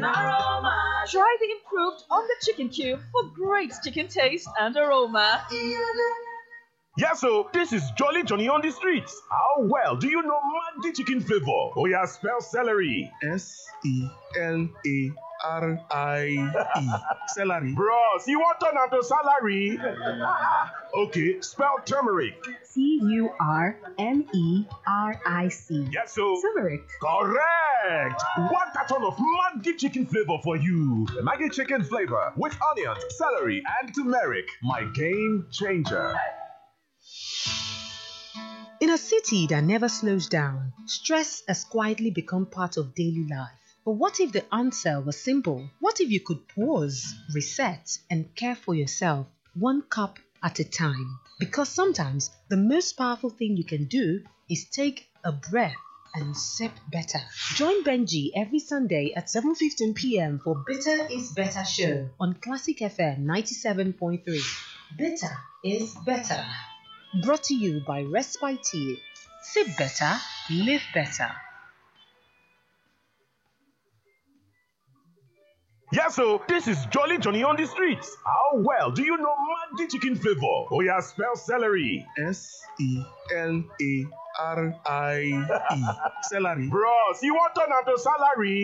and aroma. Try the improved on the chicken cube for great chicken taste and aroma. Yeah, so this is Jolly Johnny on the streets. How well do you know Maggi chicken flavor? Oh yeah, spell celery. Celery. Celery. Bros, you want turn to salary? Okay, spell turmeric. Turmeric. Yes, so Turmeric. correct. One carton of Maggi chicken flavor for you. Maggi chicken flavor with onions, celery, and turmeric. My game changer. In a city that never slows down, stress has quietly become part of daily life. But what if the answer was simple? What if you could pause, reset, and care for yourself one cup at a time? Because sometimes the most powerful thing you can do is take a breath and sip better. Join Benji every Sunday at 7:15 p.m. for Bitter is Better show on Classic FM 97.3. Bitter is Better. Brought to you by Respite Tea. Sip better, live better. Yeah, so this is Jolly Johnny on the streets. How well do you know Maggi chicken flavor? Oh yeah, spell celery. Celery. Celery. Bros, you want turn to salary?